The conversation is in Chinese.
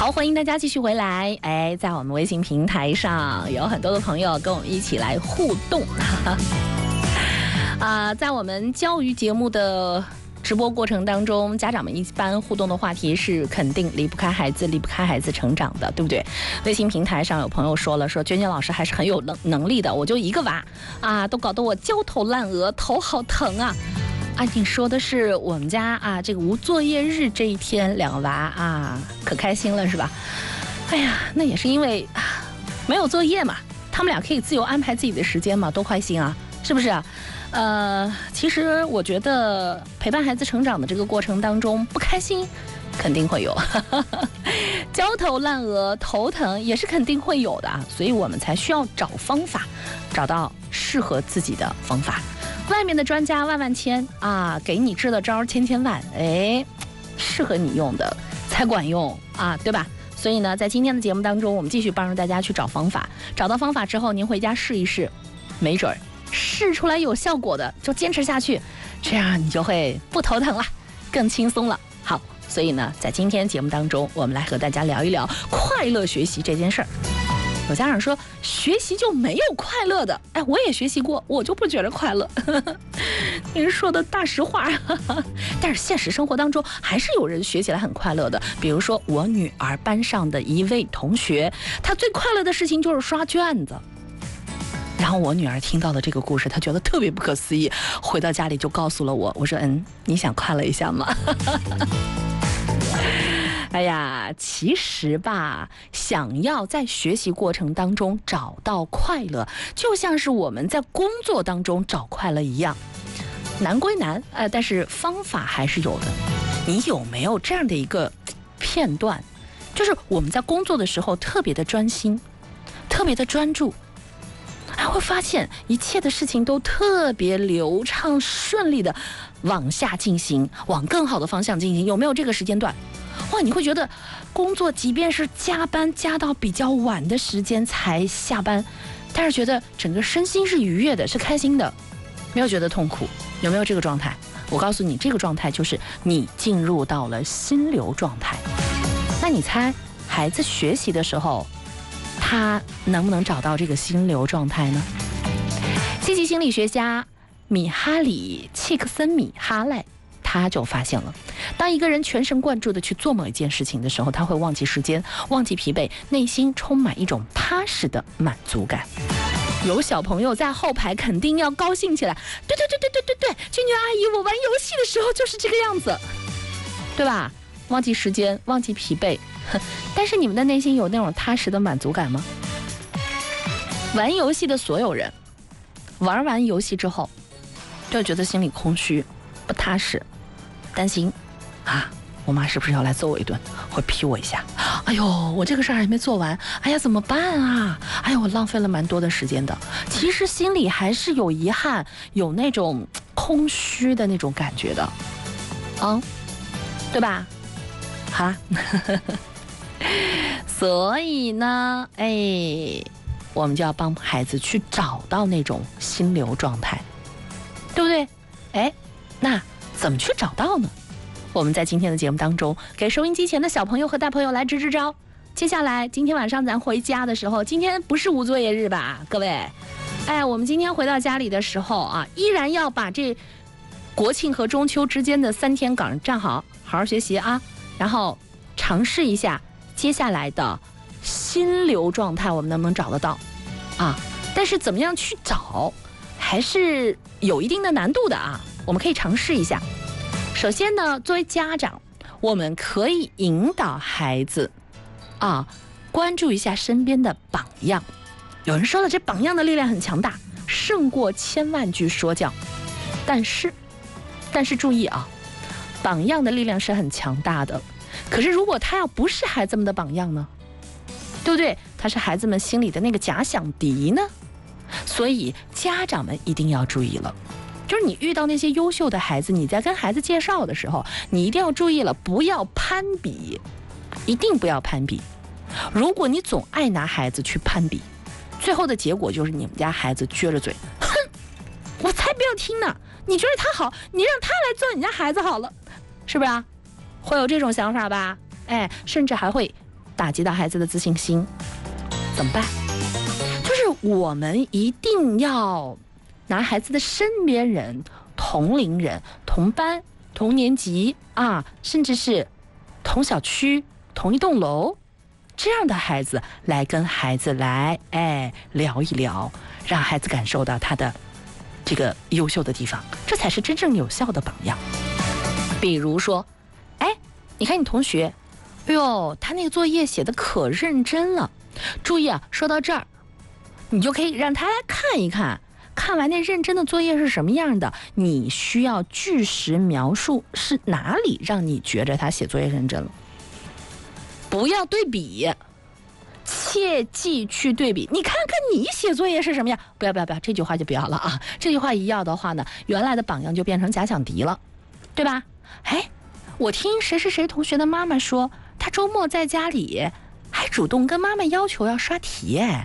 好，欢迎大家继续回来。在我们微信平台上有很多的朋友跟我们一起来互动。在我们教育节目的直播过程当中，家长们一般互动的话题是肯定离不开孩子，离不开孩子成长的，对不对？微信平台上有朋友说了，说娟娟老师还是很有能力的，我就一个娃都搞得我焦头烂额，头好疼啊！你说的是我们家这个无作业日这一天，两个娃可开心了是吧？哎呀，那也是因为没有作业嘛，他们俩可以自由安排自己的时间嘛，多开心啊，是不是啊？其实我觉得陪伴孩子成长的这个过程当中，不开心肯定会有，焦头烂额、头疼也是肯定会有的，所以我们才需要找方法，找到适合自己的方法。外面的专家万万千给你支的招千千万，适合你用的才管用对吧？所以呢，在今天的节目当中，我们继续帮助大家去找方法，找到方法之后，您回家试一试，没准试出来有效果的就坚持下去，这样你就会不头疼了，更轻松了。好，所以呢，在今天节目当中，我们来和大家聊一聊快乐学习这件事儿。有家长说学习就没有快乐的，我也学习过，我就不觉得快乐。您说的大实话。但是现实生活当中还是有人学起来很快乐的，比如说我女儿班上的一位同学，她最快乐的事情就是刷卷子。然后我女儿听到了这个故事，她觉得特别不可思议，回到家里就告诉了我，我说你想快乐一下吗？哎呀，其实吧，想要在学习过程当中找到快乐，就像是我们在工作当中找快乐一样，难归难，但是方法还是有的。你有没有这样的一个片段，就是我们在工作的时候特别的专心，特别的专注，还会发现一切的事情都特别流畅顺利的往下进行，往更好的方向进行。有没有这个时间段？你会觉得工作即便是加班加到比较晚的时间才下班，但是觉得整个身心是愉悦的，是开心的，没有觉得痛苦。有没有这个状态？我告诉你，这个状态就是你进入到了心流状态。那你猜孩子学习的时候他能不能找到这个心流状态呢？积极心理学家米哈里·契克森米哈赖他就发现了，当一个人全神贯注地去做某一件事情的时候，他会忘记时间，忘记疲惫，内心充满一种踏实的满足感。有小朋友在后排肯定要高兴起来，对，君君阿姨，我玩游戏的时候就是这个样子，对吧？忘记时间，忘记疲惫，但是你们的内心有那种踏实的满足感吗？玩游戏的所有人，玩完游戏之后，就觉得心里空虚，不踏实，担心我妈是不是要来揍我一顿，会批我一下？哎呦，我这个事儿还没做完，哎呀，怎么办啊？哎呦，我浪费了蛮多的时间的。其实心里还是有遗憾，有那种空虚的那种感觉的，对吧？好啦，所以呢，我们就要帮孩子去找到那种心流状态，对不对？那怎么去找到呢？我们在今天的节目当中，给收音机前的小朋友和大朋友来支支招。接下来，今天晚上咱回家的时候，今天不是无作业日吧，各位？我们今天回到家里的时候依然要把这国庆和中秋之间的3天岗站好，好好学习然后尝试一下接下来的心流状态，我们能不能找得到但是怎么样去找，还是有一定的难度的我们可以尝试一下。首先呢，作为家长，我们可以引导孩子关注一下身边的榜样。有人说了，这榜样的力量很强大，胜过千万句说教。但是注意榜样的力量是很强大的，可是如果他要不是孩子们的榜样呢，对不对？他是孩子们心里的那个假想敌呢。所以家长们一定要注意了，就是你遇到那些优秀的孩子，你在跟孩子介绍的时候，你一定要注意了，不要攀比，一定不要攀比。如果你总爱拿孩子去攀比，最后的结果就是你们家孩子撅着嘴，哼，我才不要听呢！你觉得他好，你让他来做你家孩子好了，是不是会有这种想法吧？甚至还会打击到孩子的自信心，怎么办？就是我们一定要拿孩子的身边人、同龄人、同班、同年级啊，甚至是同小区、同一栋楼这样的孩子来跟孩子来聊一聊，让孩子感受到他的这个优秀的地方，这才是真正有效的榜样。比如说，你看你同学，哎呦，他那个作业写得可认真了。注意啊，说到这儿，你就可以让他来看一看，看完那认真的作业是什么样的，你需要据实描述是哪里让你觉着他写作业认真了。不要对比，切记去对比。你看看你写作业是什么样？不要，这句话就不要了啊！这句话一要的话呢，原来的榜样就变成假想敌了，对吧？我听谁是谁同学的妈妈说，他周末在家里还主动跟妈妈要求要刷题